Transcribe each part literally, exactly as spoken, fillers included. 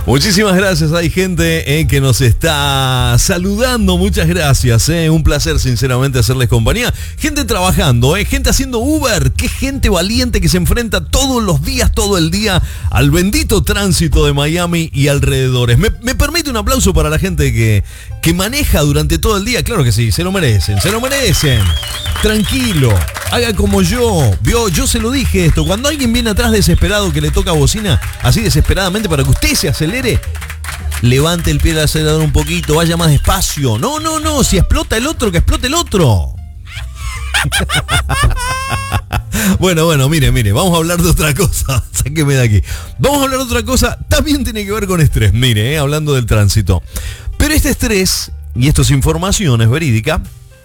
Muchísimas gracias, hay gente eh, que nos está saludando, muchas gracias, eh, un placer sinceramente hacerles compañía, gente trabajando, eh, gente haciendo Uber, qué gente valiente que se enfrenta todos los días, todo el día al bendito tránsito de Miami y alrededores. Me, me permite un aplauso para la gente que, que maneja durante todo el día, claro que sí, se lo merecen, se lo merecen, tranquilo, haga como yo, vio, yo se lo dije esto, cuando alguien viene atrás desesperado que le toca bocina, así desesperadamente para que usted se acelere, levante el pie del acelerador un poquito, vaya más despacio. No, no, no, si explota el otro, que explote el otro. Bueno, bueno, mire, mire, vamos a hablar de otra cosa. Sáqueme de aquí. Vamos a hablar de otra cosa, también tiene que ver con estrés, mire, eh, hablando del tránsito. Pero este estrés, y esto es información, es verídica,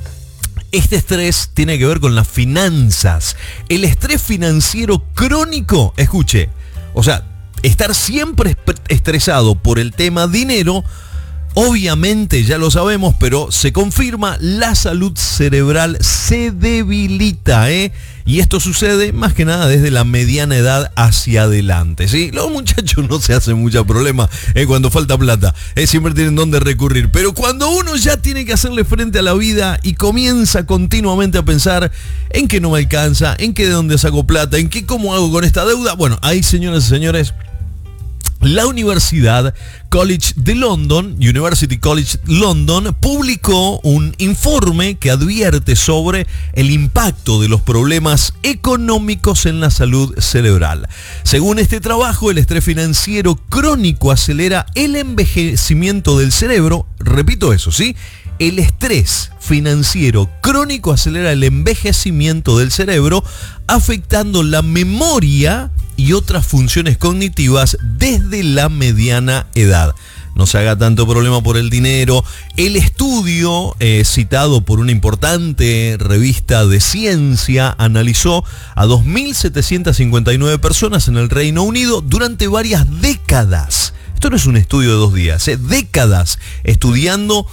este estrés tiene que ver con las finanzas. El estrés financiero crónico, escuche, o sea, estar siempre estresado por el tema dinero, obviamente ya lo sabemos, pero se confirma, la salud cerebral se debilita, ¿eh? Y esto sucede más que nada desde la mediana edad hacia adelante, ¿sí? Los muchachos no se hacen mucho problema ¿eh? cuando falta plata, ¿eh? Siempre tienen dónde recurrir. Pero cuando uno ya tiene que hacerle frente a la vida y comienza continuamente a pensar en que no me alcanza, en que de dónde saco plata, en que cómo hago con esta deuda, bueno, ahí, señoras y señores, la Universidad College de London, University College London, publicó un informe que advierte sobre el impacto de los problemas económicos en la salud cerebral. Según este trabajo, el estrés financiero crónico acelera el envejecimiento del cerebro. Repito eso, ¿sí? El estrés financiero crónico acelera el envejecimiento del cerebro, afectando la memoria y otras funciones cognitivas desde la mediana edad. No se haga tanto problema por el dinero. El estudio, eh, citado por una importante revista de ciencia, analizó a dos mil setecientas cincuenta y nueve personas en el Reino Unido durante varias décadas. Esto no es un estudio de dos días, eh, décadas estudiando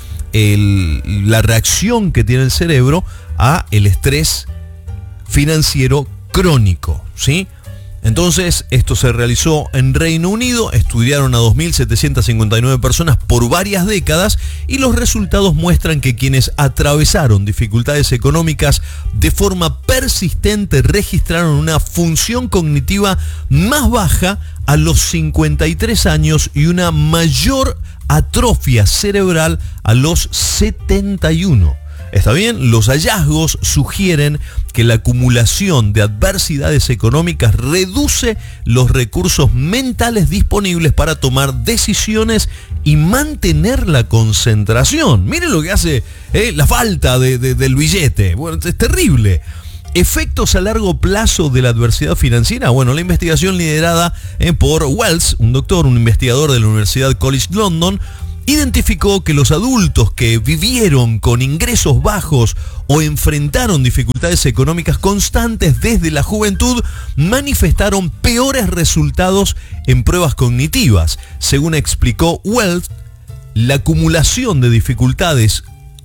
el, la reacción que tiene el cerebro a el estrés financiero crónico, ¿sí? Entonces, esto se realizó en Reino Unido, estudiaron a dos mil setecientas cincuenta y nueve personas por varias décadas y los resultados muestran que quienes atravesaron dificultades económicas de forma persistente registraron una función cognitiva más baja a los cincuenta y tres años y una mayor atrofia cerebral a los setenta y uno. ¿Está bien? Los hallazgos sugieren que la acumulación de adversidades económicas reduce los recursos mentales disponibles para tomar decisiones y mantener la concentración. Miren lo que hace eh, la falta de, de, del billete. Bueno, es terrible. Efectos a largo plazo de la adversidad financiera. Bueno, la investigación liderada eh, por Wells, un doctor, un investigador de la Universidad College London, identificó que los adultos que vivieron con ingresos bajos o enfrentaron dificultades económicas constantes desde la juventud manifestaron peores resultados en pruebas cognitivas. Según explicó Wells, la acumulación de dificultades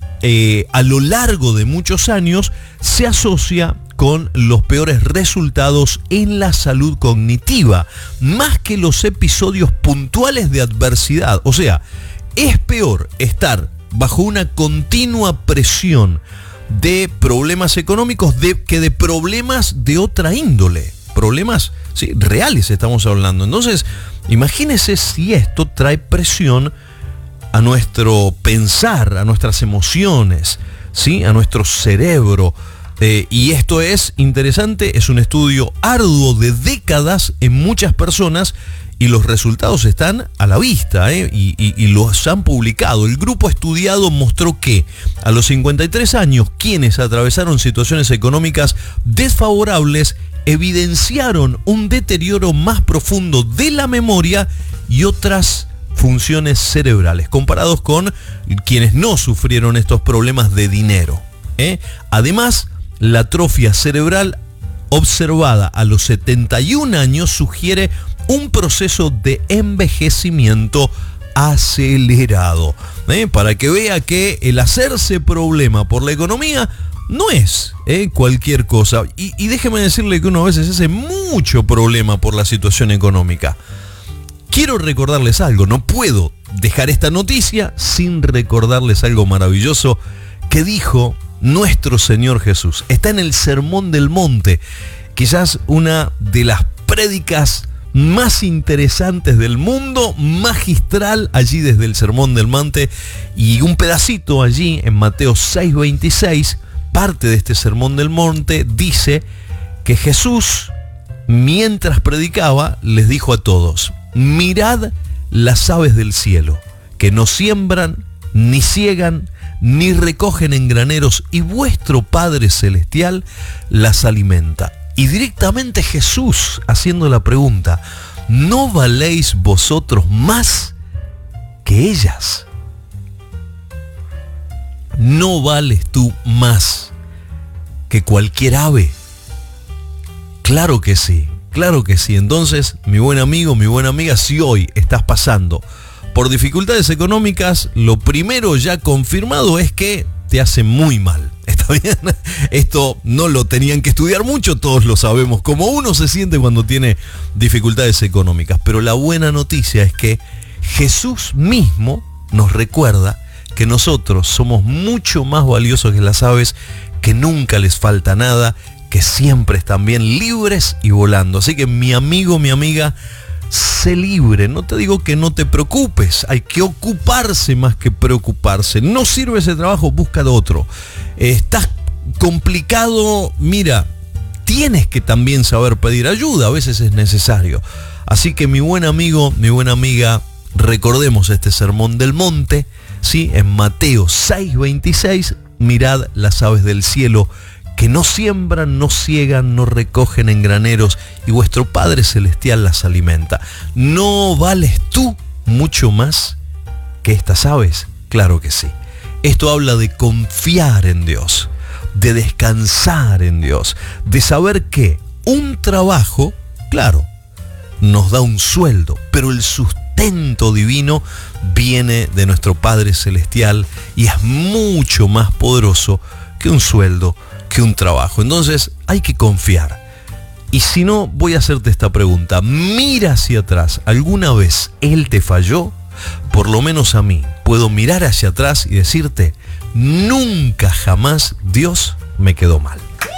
eh, a lo largo de muchos años se asocia con los peores resultados en la salud cognitiva, más que los episodios puntuales de adversidad. O sea, es peor estar bajo una continua presión de problemas económicos de, que de problemas de otra índole. Problemas, sí, reales estamos hablando. Entonces, imagínese si esto trae presión a nuestro pensar, a nuestras emociones, ¿sí? A nuestro cerebro. Eh, y esto es interesante, es un estudio arduo de décadas en muchas personas y los resultados están a la vista ¿eh? y, y, y los han publicado. El grupo estudiado mostró que a los cincuenta y tres años, quienes atravesaron situaciones económicas desfavorables evidenciaron un deterioro más profundo de la memoria y otras funciones cerebrales, comparados con quienes no sufrieron estos problemas de dinero. ¿eh? Además, la atrofia cerebral observada a los setenta y un años sugiere un proceso de envejecimiento acelerado. ¿eh? Para que vea que el hacerse problema por la economía no es ¿eh? cualquier cosa. Y, y déjeme decirle que uno a veces hace mucho problema por la situación económica. quiero recordarles algo, no puedo dejar esta noticia sin recordarles algo maravilloso que dijo nuestro Señor Jesús. Está en el Sermón del Monte, quizás una de las prédicas más interesantes del mundo, magistral allí desde el Sermón del Monte, y un pedacito allí en Mateo seis veintiséis, parte de este Sermón del Monte, dice que Jesús, mientras predicaba, les dijo a todos: mirad las aves del cielo, que no siembran, ni ciegan, ni recogen en graneros, y vuestro Padre Celestial las alimenta. Y directamente Jesús haciendo la pregunta: ¿no valéis vosotros más que ellas? ¿No vales tú más que cualquier ave? Claro que sí, claro que sí. Entonces, mi buen amigo, mi buena amiga, si hoy estás pasando por dificultades económicas, lo primero ya confirmado es que te hace muy mal. ¿Está bien? Esto no lo tenían que estudiar mucho, todos lo sabemos, cómo uno se siente cuando tiene dificultades económicas. Pero la buena noticia es que Jesús mismo nos recuerda que nosotros somos mucho más valiosos que las aves, que nunca les falta nada, que siempre están bien libres y volando. Así que mi amigo, mi amiga, sé libre. No te digo que no te preocupes, hay que ocuparse más que preocuparse. No sirve ese trabajo, busca de otro. Estás complicado, mira, tienes que también saber pedir ayuda, a veces es necesario. Así que mi buen amigo, mi buena amiga, recordemos este Sermón del Monte, ¿sí? En Mateo seis veintiséis, mirad las aves del cielo, que no siembran, no ciegan, no recogen en graneros, y vuestro Padre Celestial las alimenta. ¿No vales tú mucho más que estas aves? Claro que sí. Esto habla de confiar en Dios, de descansar en Dios, de saber que un trabajo, claro, nos da un sueldo, pero el sustento divino viene de nuestro Padre Celestial y es mucho más poderoso que un sueldo, que un trabajo. Entonces hay que confiar. Y si no, voy a hacerte esta pregunta: mira hacia atrás, ¿alguna vez Él te falló? Por lo menos a mí puedo mirar hacia atrás y decirte: nunca jamás Dios me quedó mal.